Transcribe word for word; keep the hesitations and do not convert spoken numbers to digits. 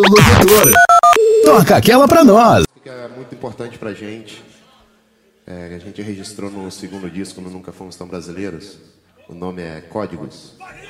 locutor. Toca aquela pra nós. Que é muito importante pra gente. É, a gente registrou no segundo disco, no Nunca Fomos Tão Brasileiros. O nome é Códigos.